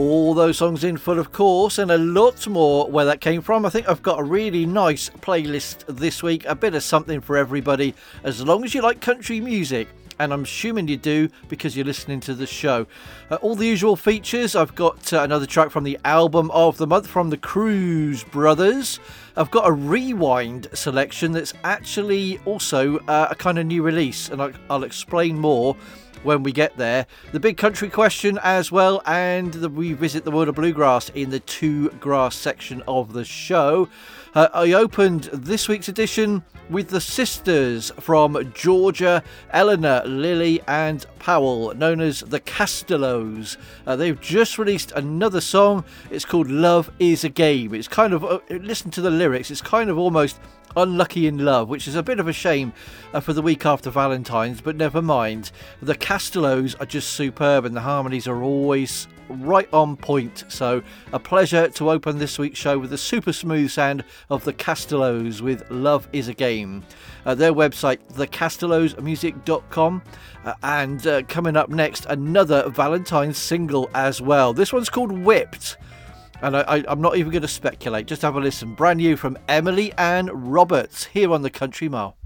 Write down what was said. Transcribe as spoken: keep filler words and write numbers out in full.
All those songs in full, of course, and a lot more where that came from. I think I've got a really nice playlist this week, a bit of something for everybody, as long as you like country music. And I'm assuming you do because you're listening to the show. Uh, all the usual features. I've got uh, another track from the album of the month from the Cruz Brothers. I've got a rewind selection that's actually also uh, a kind of new release, and I'll, I'll explain more when we get there. The big country question as well, and the revisit the world of bluegrass in the two grass section of the show. Uh, I opened this week's edition with the sisters from Georgia, Eleanor, Lily and Powell, known as the Castellos. Uh, they've just released another song. It's called Love is a Game. It's kind of, uh, listen to the lyrics, it's kind of almost Unlucky in Love, which is a bit of a shame uh, for the week after Valentine's, but never mind. The Castellos are just superb and the harmonies are always right on point. So a pleasure to open this week's show with the super smooth sound of the Castellos with Love is a Game. Uh, their website, the castellos music dot com. Uh, and uh, coming up next, another Valentine's single as well. This one's called Whipped. And I, I, I'm not even going to speculate. Just have a listen. Brand new from Emily Ann Roberts here on the Country Mile.